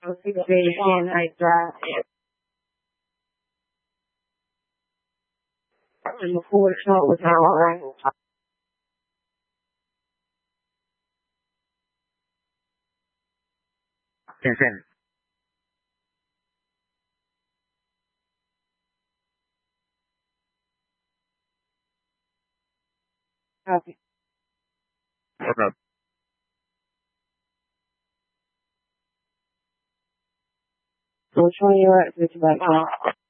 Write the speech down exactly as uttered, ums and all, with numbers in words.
situation like that. And before it's not with our Vincent. Okay. Okay. Which one are you at? Which one?